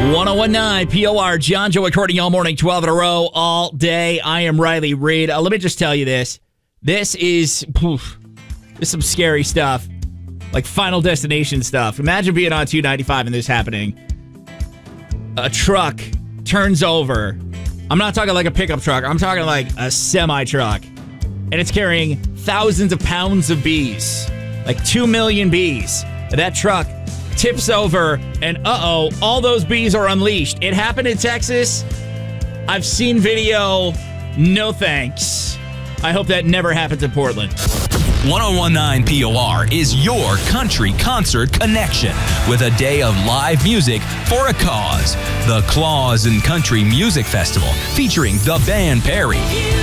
1019 POR, John Joe recording all morning, 12 in a row, all day. I am Riley Reid. Let me just tell you this. This is some scary stuff, like Final Destination stuff. Imagine being on 295 and this happening. A truck turns over. I'm not talking like a pickup truck. I'm talking like a semi-truck. And it's carrying thousands of pounds of bees, like 2 million bees. That truck tips over, and all those bees are unleashed. It happened in Texas. I've seen video. No thanks. I hope that never happens in Portland. 1019 POR is your country concert connection with a day of live music for a cause. The Claus and Country Music Festival featuring the band Perry.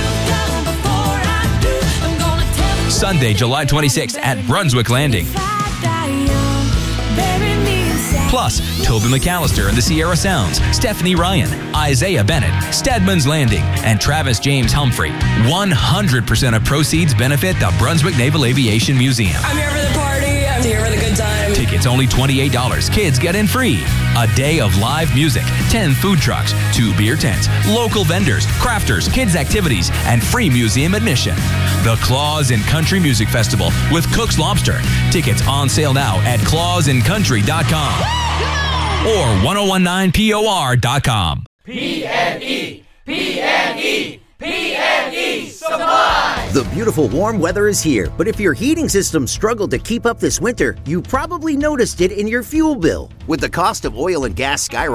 Sunday, July 26th at Brunswick Landing. Plus, Toby McAllister and the Sierra Sounds, Stephanie Ryan, Isaiah Bennett, Stedman's Landing, and Travis James Humphrey. 100% of proceeds benefit the Brunswick Naval Aviation Museum. I'm here for the party. I'm here for the good time. Tickets only $28. Kids get in free. A day of live music, 10 food trucks, 2 beer tents, local vendors, crafters, kids activities, and free museum admission. The Claus and Country Music Festival with Cook's Lobster. Tickets on sale now at clausandcountry.com or 1019POR.com. PNE Supply! The beautiful warm weather is here, but if your heating system struggled to keep up this winter, you probably noticed it in your fuel bill. With the cost of oil and gas skyrocketing,